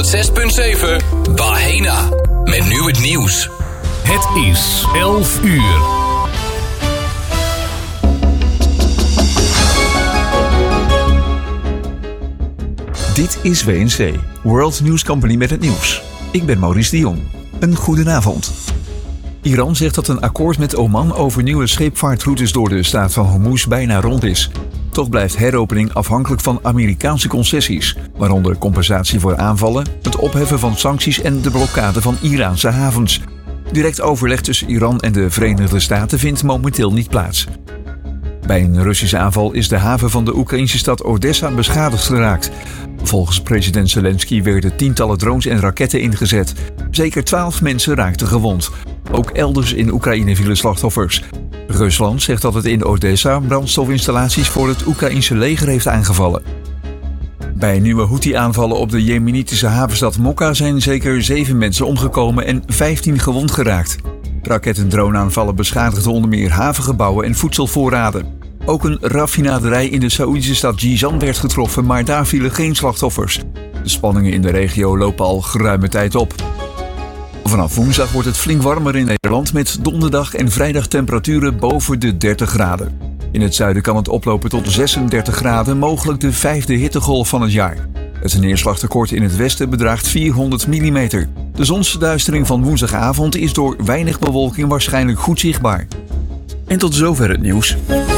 6.7 Bahena. Met nu het nieuws. Het is 11 uur. Dit is WNC, World News Company met het nieuws. Ik ben Maurice de Jong. Een goedenavond. Iran zegt dat een akkoord met Oman over nieuwe scheepvaartroutes door de staat van Hormuz bijna rond is. Toch blijft heropening afhankelijk van Amerikaanse concessies, waaronder compensatie voor aanvallen, het opheffen van sancties en de blokkade van Iraanse havens. Direct overleg tussen Iran en de Verenigde Staten vindt momenteel niet plaats. Bij een Russische aanval is de haven van de Oekraïnse stad Odessa beschadigd geraakt. Volgens president Zelensky werden tientallen drones en raketten ingezet. Zeker 12 mensen raakten gewond. Ook elders in Oekraïne vielen slachtoffers. Rusland zegt dat het in Odessa brandstofinstallaties voor het Oekraïnse leger heeft aangevallen. Bij nieuwe Houthi-aanvallen op de jemenitische havenstad Mokka zijn zeker 7 mensen omgekomen en 15 gewond geraakt. Raket- en droneaanvallen beschadigden onder meer havengebouwen en voedselvoorraden. Ook een raffinaderij in de Saoedische stad Jizan werd getroffen, maar daar vielen geen slachtoffers. De spanningen in de regio lopen al geruime tijd op. Vanaf woensdag wordt het flink warmer in Nederland met donderdag en vrijdag temperaturen boven de 30 graden. In het zuiden kan het oplopen tot 36 graden, mogelijk de 5e hittegolf van het jaar. Het neerslagtekort in het westen bedraagt 400 mm. De zonsverduistering van woensdagavond is door weinig bewolking waarschijnlijk goed zichtbaar. En tot zover het nieuws.